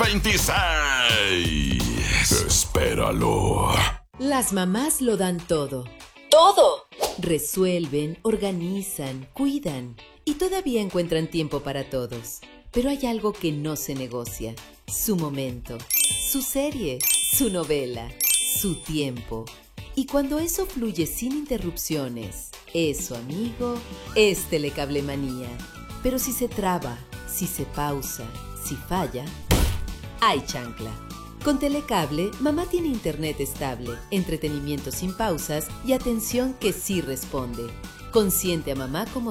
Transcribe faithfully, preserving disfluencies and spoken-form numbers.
veintiséis. Espéralo. Las mamás lo dan todo. ¡Todo! Resuelven, organizan, cuidan y todavía encuentran tiempo para todos. Pero hay algo que no se negocia. Su momento, su serie, su novela, su tiempo. Y cuando eso fluye sin interrupciones, eso, amigo, es Telecablemanía. Pero si se traba, si se pausa, si falla, hay chancla. Con Telecable, mamá tiene internet estable, entretenimiento sin pausas y atención que sí responde. Consiente a mamá como